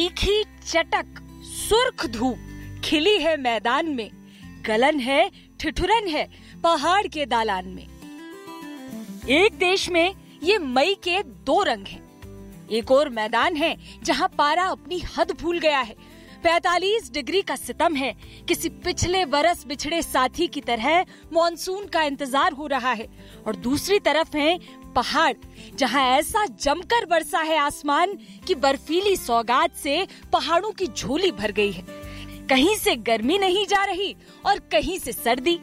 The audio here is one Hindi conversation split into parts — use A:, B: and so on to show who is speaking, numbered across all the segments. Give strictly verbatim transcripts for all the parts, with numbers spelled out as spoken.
A: तीखी चटक सुर्ख धूप खिली है मैदान में, गलन है ठिठुरन है पहाड़ के दालान में। एक देश में ये मई के दो रंग हैं। एक और मैदान है जहां पारा अपनी हद भूल गया है। पैंतालीस डिग्री का सितम है। किसी पिछले बरस बिछड़े साथी की तरह मॉनसून का इंतजार हो रहा है। और दूसरी तरफ है पहाड़, जहां ऐसा जमकर बरसा है आसमान कि बर्फीली सौगात से पहाड़ों की झोली भर गई है। कहीं से गर्मी नहीं जा रही और कहीं से सर्दी।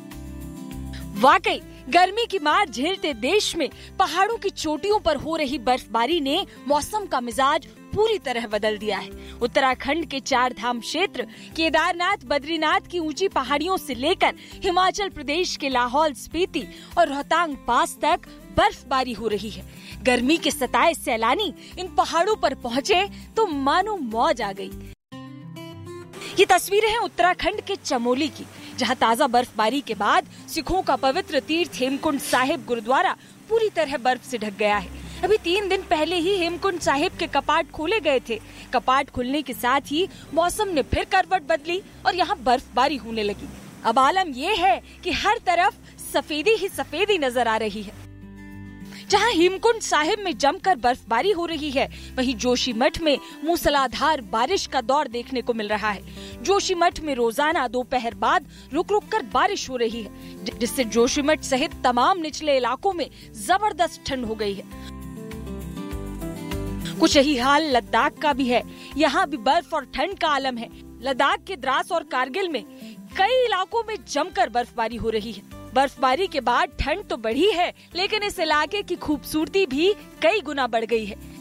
A: वाकई गर्मी की मार झेलते देश में पहाड़ों की चोटियों पर हो रही बर्फबारी ने मौसम का मिजाज पूरी तरह बदल दिया है। उत्तराखंड के चार धाम क्षेत्र, केदारनाथ बद्रीनाथ की ऊंची पहाड़ियों से लेकर हिमाचल प्रदेश के लाहौल स्पीति और रोहतांग पास तक बर्फबारी हो रही है। गर्मी के सताए सैलानी इन पहाड़ों पर पहुँचे तो मानो मौज आ गई। ये तस्वीरें हैं उत्तराखंड के चमोली की, जहां ताजा बर्फबारी के बाद सिखों का पवित्र तीर्थ हेमकुंड साहिब गुरुद्वारा पूरी तरह बर्फ से ढक गया है। अभी तीन दिन पहले ही हेमकुंड साहिब के कपाट खोले गए थे। कपाट खुलने के साथ ही मौसम ने फिर करवट बदली और यहाँ बर्फबारी होने लगी। अब आलम ये है कि हर तरफ सफेदी ही सफेदी नजर आ रही है। जहां हेमकुंड साहिब में जमकर बर्फबारी हो रही है, वहीं जोशीमठ में मूसलाधार बारिश का दौर देखने को मिल रहा है। जोशीमठ में रोजाना दोपहर बाद रुक रुक कर बारिश हो रही है, जिससे जोशीमठ सहित तमाम निचले इलाकों में जबरदस्त ठंड हो गई है। कुछ यही हाल लद्दाख का भी है। यहाँ भी बर्फ और ठंड का आलम है। लद्दाख के द्रास और कारगिल में कई इलाकों में जमकर बर्फबारी हो रही है। बर्फबारी के बाद ठंड तो बढ़ी है, लेकिन इस इलाके की खूबसूरती भी कई गुना बढ़ गई है।